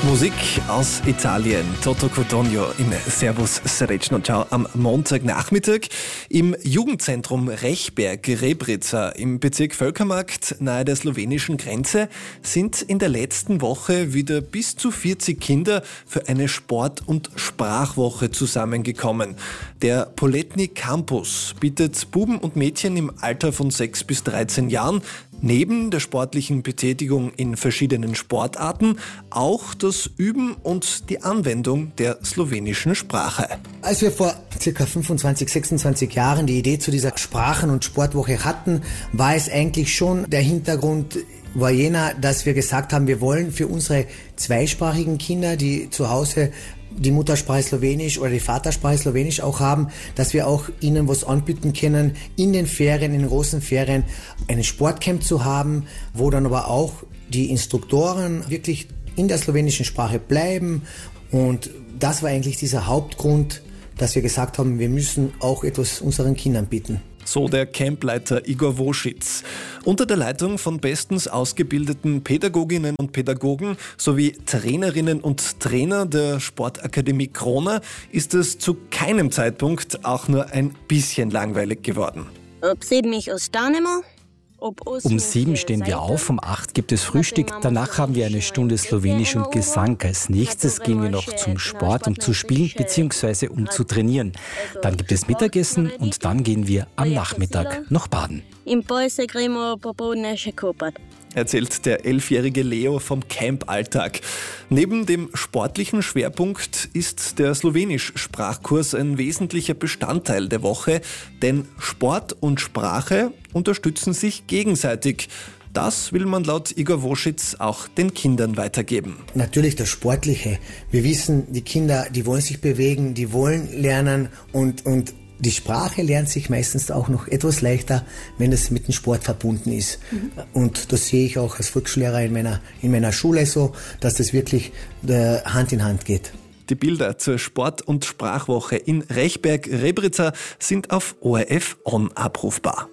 Musik aus Italien, Toto Cutugno in Servus Srećno Ciao am Montagnachmittag im Jugendzentrum Rechberg-Rebrica im Bezirk Völkermarkt nahe der slowenischen Grenze sind in der letzten Woche wieder bis zu 40 Kinder für eine Sport- und Sprachwoche zusammengekommen. Der Poletny Campus bietet Buben und Mädchen im Alter von 6 bis 13 Jahren neben der sportlichen Betätigung in verschiedenen Sportarten auch das Üben und die Anwendung der slowenischen Sprache. Als wir vor ca. 25, 26 Jahren die Idee zu dieser Sprachen- und Sportwoche hatten, war es eigentlich schon der Hintergrund war jener, dass wir gesagt haben, wir wollen für unsere zweisprachigen Kinder, die zu Hause die Muttersprache Slowenisch oder die Vatersprache Slowenisch auch haben, dass wir auch ihnen was anbieten können, in den Ferien, in den großen Ferien, einen Sportcamp zu haben, wo dann aber auch die Instruktoren wirklich in der slowenischen Sprache bleiben. Und das war eigentlich dieser Hauptgrund, dass wir gesagt haben, wir müssen auch etwas unseren Kindern bieten. So der Campleiter Igor Woschitz. Unter der Leitung von bestens ausgebildeten Pädagoginnen und Pädagogen sowie Trainerinnen und Trainer der Sportakademie Krona ist es zu keinem Zeitpunkt auch nur ein bisschen langweilig geworden. Um 7 stehen wir auf, um 8 gibt es Frühstück, danach haben wir eine Stunde Slowenisch und Gesang. Als nächstes gehen wir noch zum Sport, um zu spielen bzw. um zu trainieren. Dann gibt es Mittagessen und dann gehen wir am Nachmittag noch baden. Erzählt der 11-jährige Leo vom Camp-Alltag. Neben dem sportlichen Schwerpunkt ist der Slowenisch-Sprachkurs ein wesentlicher Bestandteil der Woche, denn Sport und Sprache unterstützen sich gegenseitig. Das will man laut Igor Woschitz auch den Kindern weitergeben. Natürlich das Sportliche. Wir wissen, die Kinder, die wollen sich bewegen, die wollen lernen und die Sprache lernt sich meistens auch noch etwas leichter, wenn es mit dem Sport verbunden ist. Und das sehe ich auch als Volksschullehrer in meiner Schule so, dass das wirklich Hand in Hand geht. Die Bilder zur Sport- und Sprachwoche in Rechberg-Rebrica sind auf ORF On abrufbar.